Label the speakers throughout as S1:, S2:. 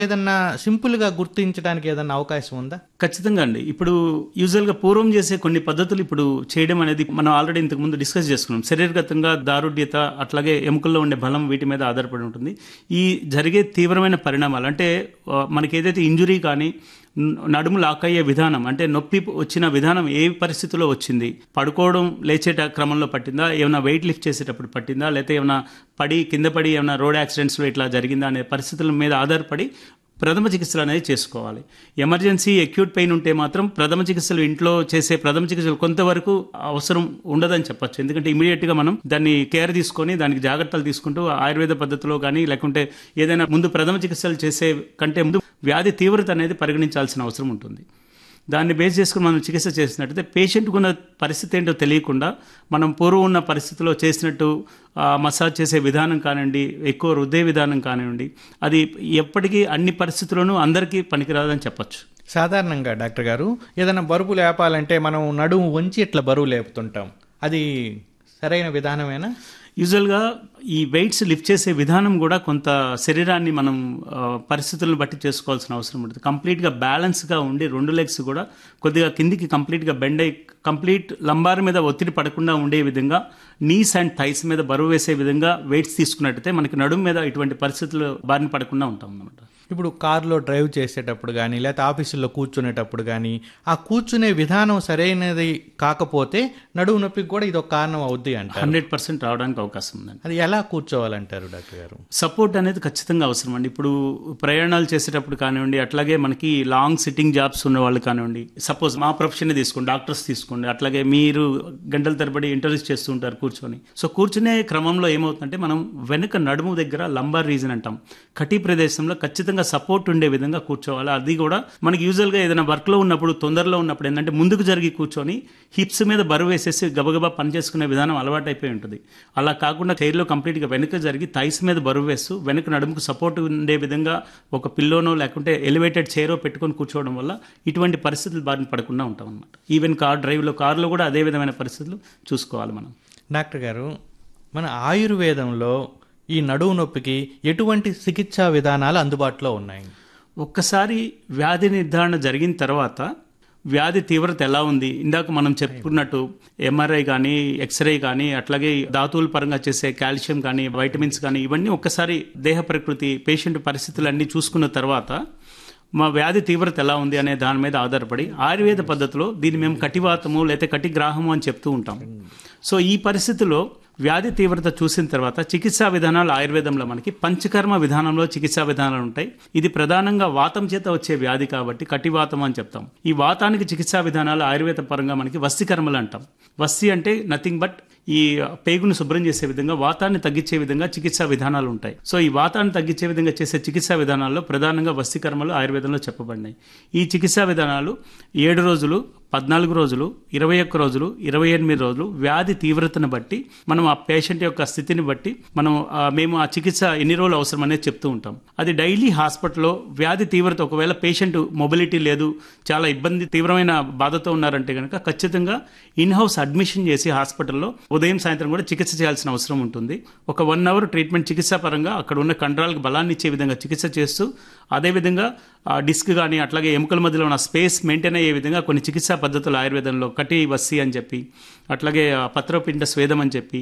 S1: ఏదన్నా సింపుల్గా గుర్తించడానికి ఏదన్నా అవకాశం ఉందా?
S2: ఖచ్చితంగా అండి. ఇప్పుడు యూజువల్గా పూర్వం చేసే కొన్ని పద్ధతులు ఇప్పుడు చేయడం అనేది మనం ఆల్రెడీ ఇంతకు ముందు డిస్కస్ చేసుకున్నాం. శరీరగతంగా దారుఢ్యత, అట్లాగే ఎముకల్లో ఉండే బలం వీటి మీద ఆధారపడి ఉంటుంది. ఈ జరిగే తీవ్రమైన పరిణామాలు అంటే మనకి ఏదైతే ఇంజురీ కానీ నడుము లాక్ అయ్యే విధానం అంటే నొప్పి వచ్చిన విధానం ఏ పరిస్థితిలో వచ్చింది, పడుకోవడం లేచేట క్రమంలో పట్టిందా, ఏమైనా వెయిట్ లిఫ్ట్ చేసేటప్పుడు పట్టిందా, లేకపోతే ఏమైనా కింద పడి ఏమైనా రోడ్ యాక్సిడెంట్స్లో ఇట్లా జరిగిందా అనే పరిస్థితుల మీద ఆధారపడి ప్రథమ చికిత్సలు అనేది చేసుకోవాలి. ఎమర్జెన్సీ అక్యూట్ పెయిన్ ఉంటే మాత్రం ప్రథమ చికిత్సలు ఇంట్లో చేసే ప్రథమ చికిత్సలు కొంతవరకు అవసరం ఉండదని చెప్పొచ్చు. ఎందుకంటే ఇమీడియట్గా మనం దాన్ని కేర్ తీసుకొని దానికి జాగ్రత్తలు తీసుకుంటూ ఆయుర్వేద పద్ధతిలో కానీ లేకుంటే ఏదైనా ముందు ప్రథమ చికిత్సలు చేసే కంటే ముందు వ్యాధి తీవ్రత అనేది పరిగణించాల్సిన అవసరం ఉంటుంది. దాన్ని బేస్ చేసుకుని మనం చికిత్స చేసినట్టయితే పేషెంట్కు ఉన్న పరిస్థితి ఏంటో తెలియకుండా మనం పూర్వం ఉన్న పరిస్థితిలో చేసినట్టు మసాజ్ చేసే విధానం కానివ్వండి, ఎక్కువ రుద్దే విధానం కానివ్వండి, అది ఎప్పటికీ అన్ని పరిస్థితుల్లోనూ అందరికీ పనికిరాదని చెప్పొచ్చు.
S1: సాధారణంగా డాక్టర్ గారు ఏదైనా బరువు లేపాలంటే మనం నడుము వంచి ఇట్లా బరువు లేపుతుంటాం, అది సరైన విధానమేనా?
S2: యూజువల్గా ఈ వెయిట్స్ లిఫ్ట్ చేసే విధానం కూడా కొంత శరీరాన్ని మనం పరిస్థితులను బట్టి చేసుకోవాల్సిన అవసరం ఉంటుంది. కంప్లీట్గా బ్యాలెన్స్గా ఉండి రెండు లెగ్స్ కూడా కొద్దిగా కిందికి కంప్లీట్గా బెండ్ అయ్యి కంప్లీట్ లంబార్ మీద ఒత్తిడి పడకుండా ఉండే విధంగా నీస్ అండ్ థైస్ మీద బరువు వేసే విధంగా వెయిట్స్ తీసుకున్నట్టయితే మనకి నడుము మీద ఇటువంటి పరిస్థితులు బారిన పడకుండా ఉంటాం అన్నమాట.
S1: ఇప్పుడు కారులో డ్రైవ్ చేసేటప్పుడు కానీ లేకపోతే ఆఫీసుల్లో కూర్చునేటప్పుడు కానీ ఆ కూర్చునే విధానం సరైనది కాకపోతే నడుము నొప్పికి కూడా ఇది ఒక కారణం అవుద్ది అంట.
S2: 100% రావడానికి అవకాశం ఉందండి.
S1: అది ఎలా కూర్చోవాలంటారు డాక్టర్ గారు?
S2: సపోర్ట్ అనేది ఖచ్చితంగా అవసరం అండి. ఇప్పుడు ప్రయాణాలు చేసేటప్పుడు కానివ్వండి, అట్లాగే మనకి లాంగ్ సిట్టింగ్ జాబ్స్ ఉన్న వాళ్ళు కానివ్వండి, సపోజ్ మా ప్రొఫెషన్ తీసుకోండి, డాక్టర్స్ తీసుకోండి, అట్లాగే మీరు గంటల తరబడి ఇంటర్వ్యూస్ చేస్తూ ఉంటారు కూర్చొని. సో కూర్చునే క్రమంలో ఏమవుతుందంటే మనం వెనుక నడుము దగ్గర లంబార్ రీజన్ అంటాం, కటి ప్రదేశంలో ఖచ్చితంగా సపోర్ట్ ఉండే విధంగా కూర్చోవాలి. అది కూడా మనకి యూజువల్గా ఏదైనా వర్క్లో ఉన్నప్పుడు తొందరలో ఉన్నప్పుడు ఏంటంటే ముందుకు జరిగి కూర్చొని హిప్స్ మీద బరువు వేసేసి గబగబా పని చేసుకునే విధానం అలవాటు అయిపోయి ఉంటుంది. అలా కాకుండా చైర్లో కంప్లీట్గా వెనుక జరిగి థైస్ మీద బరువు వేస్తూ వెనుక నడుముకు సపోర్ట్ ఉండే విధంగా ఒక పిల్లోనో లేకుంటే ఎలివేటెడ్ చైరో పెట్టుకొని కూర్చోవడం వల్ల ఇటువంటి పరిస్థితులు బారిన పడకుండా ఉంటాం అన్నమాట. ఈవెన్ కార్లో కూడా అదే విధమైన పరిస్థితులు చూసుకోవాలి మనం.
S1: డాక్టర్ గారు, మన ఆయుర్వేదంలో ఈ నడుము నొప్పికి ఎటువంటి చికిత్సా విధానాలు అందుబాటులో ఉన్నాయి?
S2: ఒక్కసారి వ్యాధి నిర్ధారణ జరిగిన తర్వాత వ్యాధి తీవ్రత ఎలా ఉంది, ఇందాక మనం చెప్పుకున్నట్టు ఎంఆర్ఐ కానీ ఎక్స్రే కానీ అట్లాగే ధాతువుల పరంగా చేసే కాల్షియం కానీ వైటమిన్స్ కానీ ఇవన్నీ ఒక్కసారి దేహ ప్రకృతి పేషెంట్ పరిస్థితులన్నీ చూసుకున్న తర్వాత మా వ్యాధి తీవ్రత ఎలా ఉంది అనే దాని మీద ఆధారపడి ఆయుర్వేద పద్ధతిలో దీన్ని మేము కటివాతము లేకపోతే కటిగ్రాహము అని చెప్తూ ఉంటాం. సో ఈ పరిస్థితిలో వ్యాధి తీవ్రత చూసిన తర్వాత చికిత్సా విధానాలు ఆయుర్వేదంలో మనకి పంచకర్మ విధానంలో చికిత్సా విధానాలు ఉంటాయి. ఇది ప్రధానంగా వాతం చేత వచ్చే వ్యాధి కాబట్టి కటివాతం అని చెప్తాం. ఈ వాతానికి చికిత్సా విధానాలు ఆయుర్వేద పరంగా మనకి వస్తికర్మలు అంటాం. వస్తి అంటే నథింగ్ బట్ ఈ పేగును శుభ్రం చేసే విధంగా వాతాన్ని తగ్గించే విధంగా చికిత్సా విధానాలు ఉంటాయి. సో ఈ వాతాన్ని తగ్గించే విధంగా చేసే చికిత్సా విధానాల్లో ప్రధానంగా వస్తికర్మలు ఆయుర్వేదంలో చెప్పబడినాయి. ఈ చికిత్సా విధానాలు 7 రోజులు, 14 రోజులు, 21 రోజులు, 28 రోజులు వ్యాధి తీవ్రతను బట్టి మనం ఆ పేషెంట్ యొక్క స్థితిని బట్టి మేము ఆ చికిత్స ఎన్ని రోజులు అవసరం అనేది చెప్తూ ఉంటాం. అది డైలీ హాస్పిటల్లో వ్యాధి తీవ్రత ఒకవేళ పేషెంట్ మొబిలిటీ లేదు, చాలా తీవ్రమైన బాధతో ఉన్నారంటే కనుక ఖచ్చితంగా ఇన్హౌస్ అడ్మిషన్ చేసి హాస్పిటల్లో ఉదయం సాయంత్రం కూడా చికిత్స చేయాల్సిన అవసరం ఉంటుంది. ఒక 1 అవర్ ట్రీట్మెంట్ చికిత్సా పరంగా అక్కడ ఉన్న కండరాలకు బలాన్ని ఇచ్చే విధంగా చికిత్స చేస్తూ అదేవిధంగా డిస్క్ కానీ అట్లాగే ఎముకల మధ్యలో ఉన్న స్పేస్ మెయింటైన్ అయ్యే విధంగా కొన్ని చికిత్సా పద్ధతులు ఆయుర్వేదంలో కటి వస్సి అని చెప్పి, అట్లాగే పత్రపిండ స్వేదం అని చెప్పి,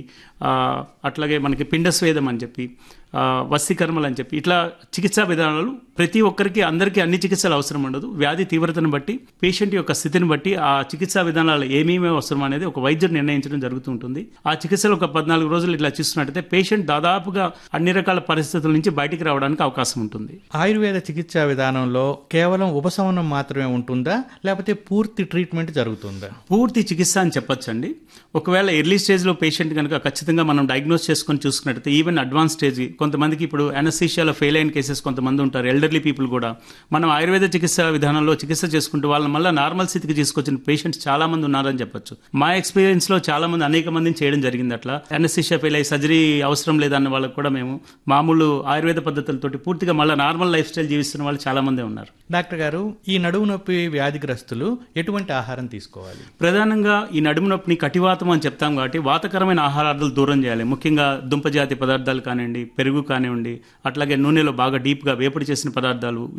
S2: అట్లాగే మనకి పిండ స్వేదం అని చెప్పి, వస్తికర్మలు అని చెప్పి ఇట్లా చికిత్సా విధానాలు ప్రతి ఒక్కరికి అందరికీ అన్ని చికిత్సలు అవసరం ఉండదు. వ్యాధి తీవ్రతను బట్టి పేషెంట్ యొక్క స్థితిని బట్టి ఆ చికిత్సా విధానాలు ఏమేమి అవసరం అనేది ఒక వైద్యుడు నిర్ణయించడం జరుగుతూ ఉంటుంది. ఆ చికిత్సలు ఒక 14 రోజులు ఇట్లా చూస్తున్నట్టయితే పేషెంట్ దాదాపుగా అన్ని రకాల పరిస్థితుల నుంచి బయటికి రావడానికి అవకాశం ఉంటుంది.
S1: ఆయుర్వేద చికిత్సా విధానంలో కేవలం ఉపశమనం మాత్రమే ఉంటుందా లేకపోతే పూర్తి ట్రీట్మెంట్ జరుగుతుందా?
S2: పూర్తి చికిత్స అని చెప్పొచ్చండి. ఒకవేళ ఎర్లీ స్టేజ్లో పేషెంట్ కనుక ఖచ్చితంగా మనం డయాగ్నోస్ చేసుకొని చూసుకున్నట్టయితే ఈవెన్ అడ్వాన్స్ స్టేజ్ కొంతమందికి ఇప్పుడు అనస్థీషియాలో ఫెయిల్ అయిన కేసెస్ కొంతమంది ఉంటారు, ఎల్డర్లీ పీపుల్ కూడా. మనం ఆయుర్వేద చికిత్సా విధానంలో చికిత్స చేసుకుంటూ వాళ్ళని మళ్ళీ నార్మల్ స్థితికి తీసుకొచ్చిన పేషెంట్స్ చాలా మంది ఉన్నారని చెప్పొచ్చు. మా ఎక్స్పీరియన్స్లో చాలా మంది అనేక మందిని చేయడం జరిగింది. అట్లా అనస్థీషియా ఫెయిల్ అయ్యి సర్జరీ అవసరం లేదన్న వాళ్ళకి కూడా మేము మామూలు ఆయుర్వేద పద్ధతులతోటి పూర్తిగా మళ్ళీ నార్మల్ లైఫ్ స్టైల్ జీవిస్తున్న వాళ్ళు చాలా మంది మందే ఉన్నారు.
S1: డాక్టర్ గారు, ఈ నడుము నొప్పి వ్యాధిగ్రస్తులు ఎటువంటి ఆహారం తీసుకోవాలి?
S2: ప్రధానంగా ఈ నడుము నొప్పిని కటివాతం అని చెప్తాం కాబట్టి వాతకరమైన ఆహారాలు దూరం చేయాలి. ముఖ్యంగా దుంపజాతి పదార్థాలు కానివ్వండి, పెరుగు కానివ్వండి, అట్లాగే నూనెలో బాగా డీప్గా వేపుడు చేసిన పదార్థాలు,